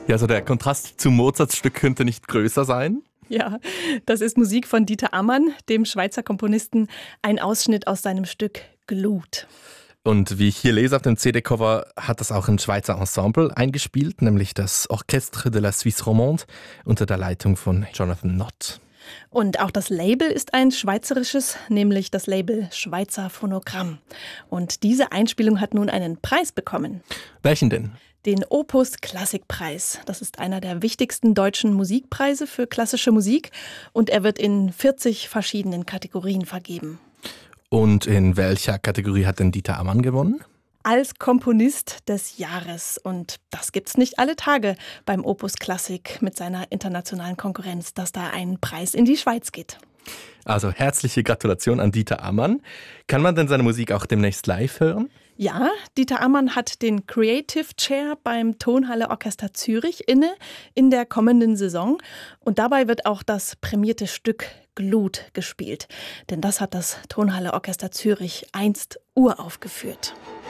Ja, also der Kontrast zum Mozart-Stück könnte nicht größer sein. Ja, das ist Musik von Dieter Ammann, dem Schweizer Komponisten, ein Ausschnitt aus seinem Stück Glut. Und wie ich hier lese auf dem CD-Cover, hat das auch ein Schweizer Ensemble eingespielt, nämlich das Orchestre de la Suisse Romande unter der Leitung von Jonathan Nott. Und auch das Label ist ein schweizerisches, nämlich das Label Schweizer Phonogramm. Und diese Einspielung hat nun einen Preis bekommen. Welchen denn? Den Opus Klassikpreis. Das ist einer der wichtigsten deutschen Musikpreise für klassische Musik und er wird in 40 verschiedenen Kategorien vergeben. Und in welcher Kategorie hat denn Dieter Ammann gewonnen? Als Komponist des Jahres. Und das gibt's nicht alle Tage beim Opus Klassik mit seiner internationalen Konkurrenz, dass da ein Preis in die Schweiz geht. Also herzliche Gratulation an Dieter Ammann. Kann man denn seine Musik auch demnächst live hören? Ja, Dieter Ammann hat den Creative Chair beim Tonhalle Orchester Zürich inne in der kommenden Saison. Und dabei wird auch das prämierte Stück Glut gespielt. Denn das hat das Tonhalle Orchester Zürich einst uraufgeführt.